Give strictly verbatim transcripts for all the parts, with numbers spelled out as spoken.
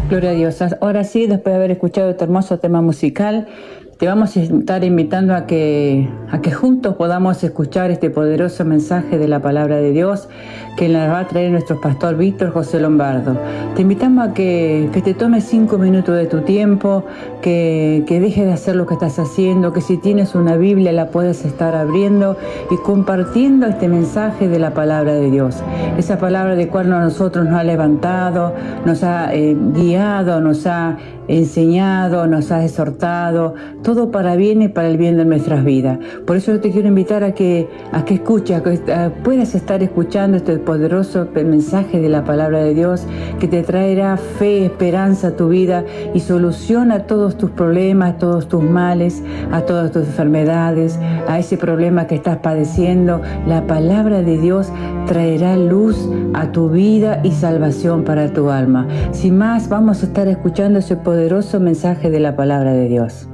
Gloria a Dios. Ahora sí, después de haber escuchado este hermoso tema musical, te vamos a estar invitando a que, a que juntos podamos escuchar este poderoso mensaje de la palabra de Dios que nos va a traer nuestro pastor Víctor José Lombardo. Te invitamos a que, que te tomes cinco minutos de tu tiempo, que, que dejes de hacer lo que estás haciendo, que si tienes una Biblia la puedes estar abriendo y compartiendo este mensaje de la palabra de Dios. Esa palabra de cual a nosotros nos ha levantado, nos ha eh, guiado, nos ha enseñado, nos ha exhortado, todo para bien y para el bien de nuestras vidas. Por eso yo te quiero invitar a que, a que escuches, a que a, puedas estar escuchando este poderoso mensaje de la palabra de Dios que te traerá fe, esperanza a tu vida y solución a todos tus problemas, a todos tus males, a todas tus enfermedades, a ese problema que estás padeciendo. La palabra de Dios traerá luz a tu vida y salvación para tu alma. Sin más, vamos a estar escuchando ese poderoso mensaje de la palabra de Dios.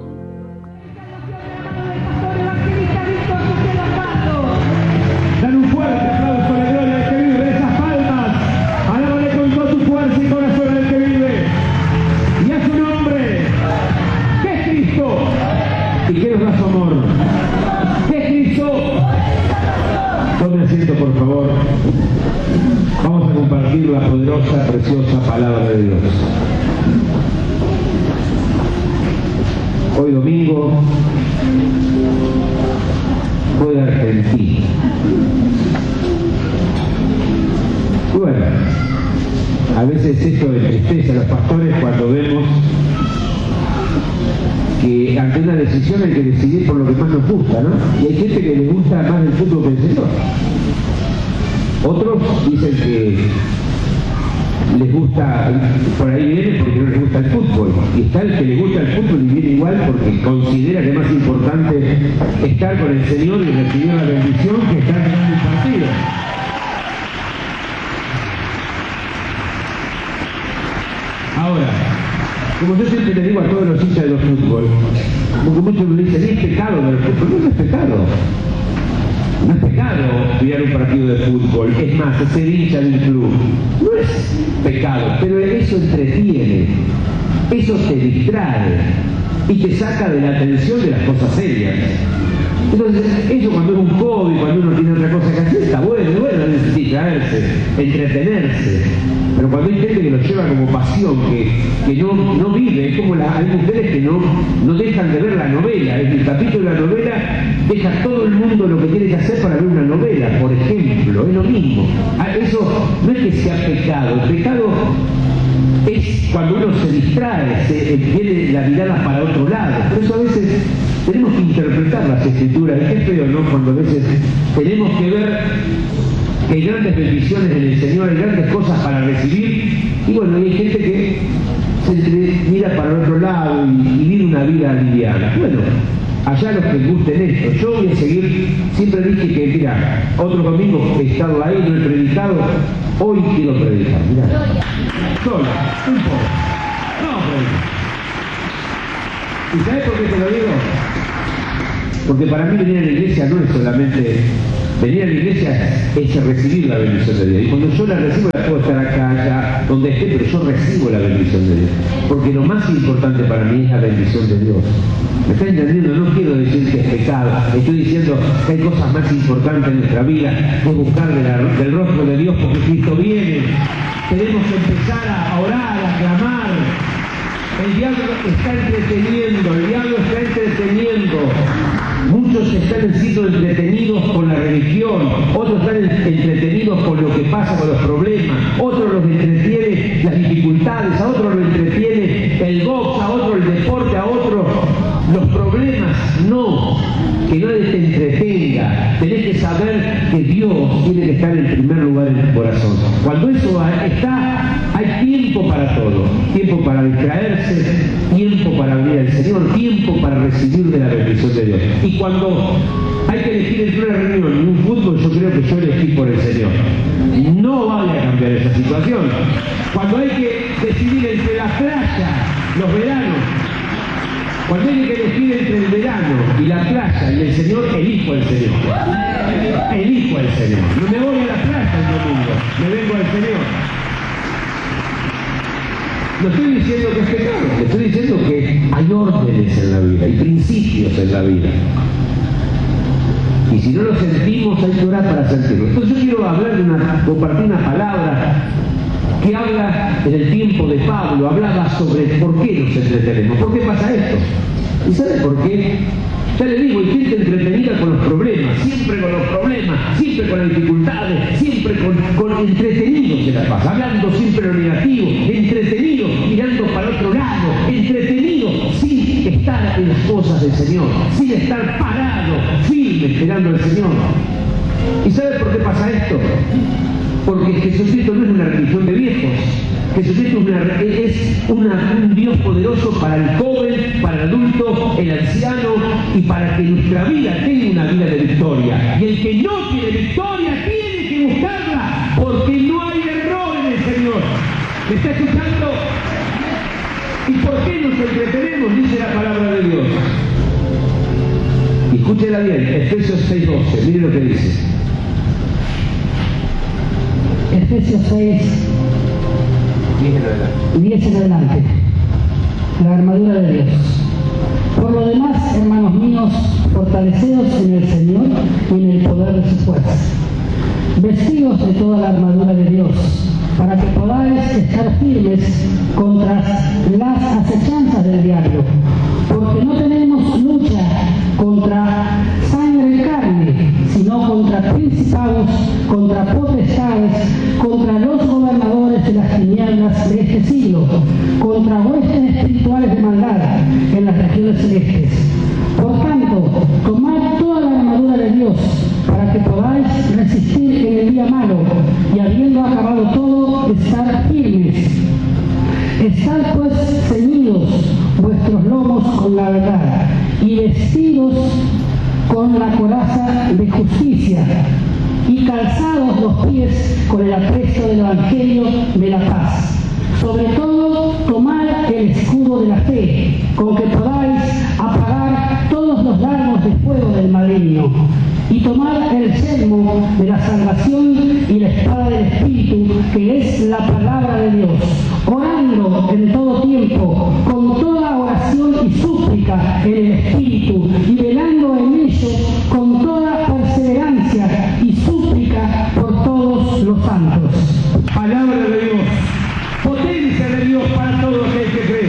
Por favor, vamos a compartir la poderosa, preciosa palabra de Dios. Hoy domingo voy a Argentina. Bueno, a veces esto entristece a los pastores cuando vemos que ante una decisión hay que decidir por lo que más nos gusta, ¿no? Y hay gente que le gusta más el fútbol que el Señor. Otros dicen que les gusta, por ahí viene porque no les gusta el fútbol. Y está el que le gusta el fútbol y viene igual porque considera que es más importante estar con el Señor y recibir la bendición que estar en el partido. Ahora, como yo siempre le digo a todos los hinchas de los fútbol, porque muchos me dicen, es pecado del fútbol. No es pecado. No es pecado mirar un partido de fútbol. Es más, es ser hincha de un club. No es pecado, pero eso entretiene. Eso te distrae y te saca de la atención de las cosas serias. Entonces, eso cuando es un hobby, cuando uno tiene otra cosa que hacer, está bueno, es bueno distraerse, entretenerse. Pero cuando hay gente que lo lleva como pasión, que, que no, no vive, es como la, hay mujeres que no, no dejan de ver la novela. En el capítulo de la novela deja todo el mundo lo que tiene que hacer para ver una novela, por ejemplo, es lo mismo. Eso no es que sea pecado, el pecado es cuando uno se distrae, se tiene la mirada para otro lado. Por eso a veces tenemos que interpretar las escrituras, y qué feo, ¿no? Cuando a veces tenemos que ver que hay grandes bendiciones en el Señor, hay grandes cosas para recibir, y bueno, hay gente que se mira para el otro lado y, y vive una vida liviana. Bueno, allá los que gusten esto. Yo voy a seguir, siempre dije que, mira, otro domingo he estado ahí, no he predicado, hoy quiero predicar, mirá. Sola, un poco. No predicar. ¿Y sabes por qué te lo digo? Porque para mí venir a la iglesia no es solamente... Venir a la iglesia es recibir la bendición de Dios. Y cuando yo la recibo, la puedo estar acá, allá, donde esté, pero yo recibo la bendición de Dios. Porque lo más importante para mí es la bendición de Dios. ¿Me está entendiendo? No quiero decir que es pecado. Estoy diciendo que hay cosas más importantes en nuestra vida, que buscar de la, del rostro de Dios, porque Cristo viene. Tenemos que empezar a orar, a clamar. El diablo está entreteniendo, el diablo está entreteniendo. Muchos están siendo entretenidos con la religión, otros están entretenidos con lo que pasa con los problemas, otros los entretiene las dificultades, a otros los entretiene el box, a otros el deporte, a otros los problemas. No, que nadie te entretenga. Tenés que saber que Dios tiene que estar en primer lugar en tu corazón. Cuando eso está, hay tiempo para todo. Tiempo para distraerse, tiempo para abrir al Señor, tiempo para recibir de la bendición de Dios. Y cuando hay que elegir entre una reunión y un fútbol, yo creo que yo elegí por el Señor. No vaya a cambiar esa situación. Cuando hay que decidir entre la playa, los veranos, cuando hay que elegir entre el verano y la playa y el Señor, elijo al Señor. Elijo al Señor. No me voy a la playa el domingo, me vengo al Señor. No estoy diciendo que es pecado, le estoy diciendo que hay órdenes en la vida, hay principios en la vida. Y si no lo sentimos, hay que orar para sentirlo. Entonces yo quiero hablar de una, compartir una palabra que habla en el tiempo de Pablo, hablaba sobre por qué nos entretenemos, por qué pasa esto. ¿Y sabe por qué? Ya le digo, hay gente entretenida con los problemas, siempre con los problemas, siempre con las dificultades, siempre con, con entretenidos se la pasa, hablando siempre lo negativo, entretenido, mirando para otro lado, entretenido, sin estar en las cosas del Señor, sin estar parado, firme, esperando al Señor. ¿Y sabe por qué pasa esto? Porque Jesucristo no es una religión de viejos. Jesucristo es, una, es una, un Dios poderoso para el joven, para el adulto, el anciano, y para que nuestra vida tenga una vida de victoria. Y el que no tiene victoria tiene que buscarla, porque no hay error en el Señor. ¿Me está escuchando? ¿Y por qué nos entretenemos? Dice la palabra de Dios. Y escúchela bien, Efesios seis doce, mire lo que dice. Efesios seis, diez en adelante. La armadura de Dios. Por lo demás, hermanos míos, fortaleceos en el Señor y en el poder de su fuerza. Vestidos de toda la armadura de Dios, para que podáis estar firmes contra las acechanzas del diablo. Porque no tenemos lucha contra sangre y carne, sino contra principados, contra potestades, contra los gobernadores de las tinieblas de este siglo, contra huestes espirituales de maldad en las regiones celestes. Por tanto, tomad toda la armadura de Dios, para que podáis resistir en el día malo, y habiendo acabado todo, estar firmes. Estad pues ceñidos vuestros lomos con la verdad, y vestidos con la coraza de justicia, y calzados los pies con el apresto del Evangelio de la paz. Sobre todo, tomad el escudo de la fe, con que podáis apagar todos los dardos de fuego del maligno, y tomad el yelmo de la salvación y la espada del Espíritu, que es la palabra de Dios, orando en todo tiempo, con toda oración y súplica en el Espíritu, y velando en ello con toda perseverancia y súplica por todos los santos. Palabra de Dios, potencia de Dios para todos los que hay que creer.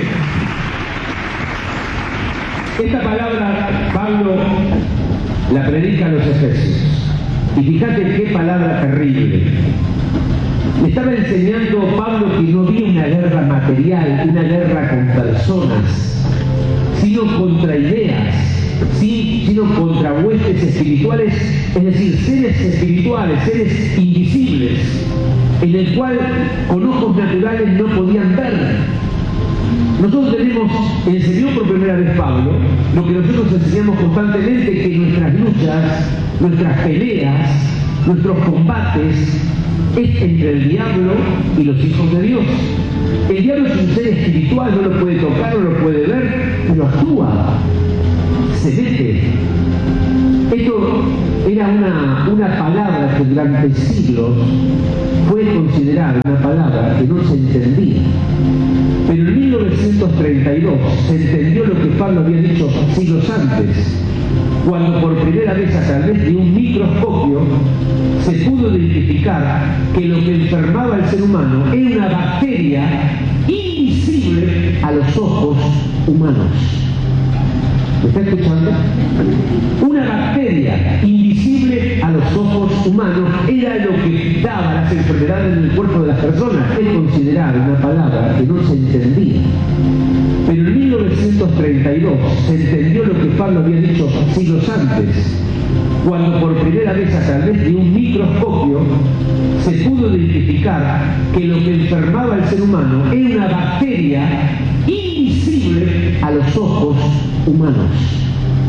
Esta palabra Pablo la predica a los Efesios. Y fíjate qué palabra terrible. Le estaba enseñando Pablo que no había una guerra material, una guerra con personas, sino contra ideas, ¿sí? sino contra huestes espirituales, es decir, seres espirituales, seres invisibles, en el cual con ojos naturales no podían ver. Nosotros tenemos, enseñó por primera vez Pablo, lo que nosotros enseñamos constantemente, que nuestras luchas, nuestras peleas, nuestros combates, es entre el diablo y los hijos de Dios. El diablo es un ser espiritual, no lo puede tocar, no lo puede ver, pero actúa, se mete. Esto era una, una palabra que durante siglos fue considerada una palabra que no se entendía. Pero en mil novecientos treinta y dos se entendió lo que Pablo había dicho siglos antes, cuando por primera vez a través de un microscopio se pudo identificar que lo que enfermaba al ser humano era una bacteria invisible a los ojos humanos. ¿Me está escuchando? Una bacteria invisible a los ojos humanos era lo que daba las enfermedades en el cuerpo de las personas. Es considerada una palabra que no se entendía. Pero en mil novecientos treinta y dos se entendió lo que Pablo había dicho siglos antes, cuando por primera vez a través de un microscopio se pudo identificar que lo que enfermaba al ser humano era una bacteria invisible a los ojos humanos.